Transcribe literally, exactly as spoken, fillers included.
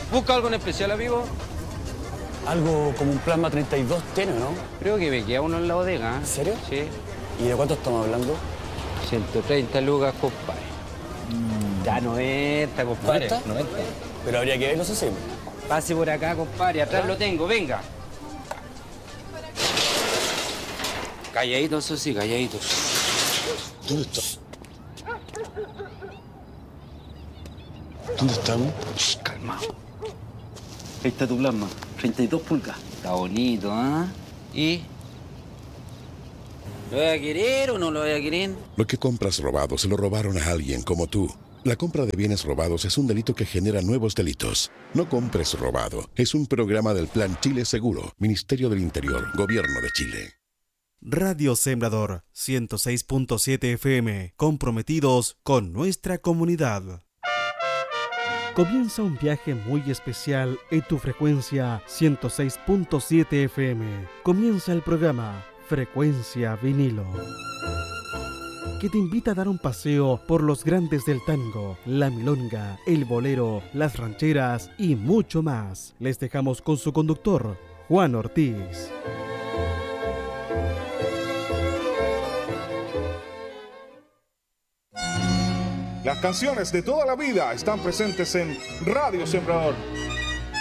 ¿Busca algo en especial, amigo? Algo como un plasma treinta y dos tiene, ¿no? Creo que me queda uno en la bodega. ¿Eh? ¿En serio? Sí. ¿Y de cuánto estamos hablando? ciento treinta lucas, compadre. Mm. Ya noventa, compadre. ¿noventa? noventa. Pero habría que verlo, eso sí. Pase por acá, compadre. Atrás ¿Ah? Lo tengo, venga. Calladitos, eso sí, calladitos. ¿Dónde está? ¿Dónde estamos? Shh, calmado. Ahí está tu plasma, treinta y dos pulgas. Está bonito, ¿ah? ¿eh? ¿Y? ¿Lo voy a querer o no lo voy a querer? Lo que compras robado se lo robaron a alguien como tú. La compra de bienes robados es un delito que genera nuevos delitos. No compres robado. Es un programa del Plan Chile Seguro, Ministerio del Interior, Gobierno de Chile. Radio Sembrador ciento seis punto siete F M, comprometidos con nuestra comunidad. Comienza un viaje muy especial en tu frecuencia ciento seis punto siete F M. Comienza el programa Frecuencia Vinilo, que te invita a dar un paseo por los grandes del tango, la milonga, el bolero, las rancheras y mucho más. Les dejamos con su conductor, Juan Ortiz. Las canciones de toda la vida están presentes en Radio Sembrador.